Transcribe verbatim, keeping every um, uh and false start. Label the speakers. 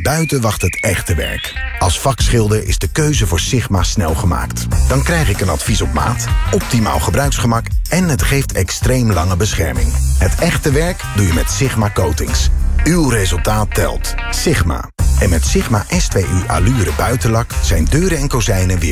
Speaker 1: buiten wacht het echte werk. Als vakschilder is de keuze voor Sigma snel gemaakt. Dan krijg ik een advies op maat, optimaal gebruiksgemak en het geeft extreem lange bescherming. Het echte werk doe je met Sigma Coatings. Uw resultaat telt. Sigma. En met Sigma S twee U Allure buitenlak zijn deuren en kozijnen weer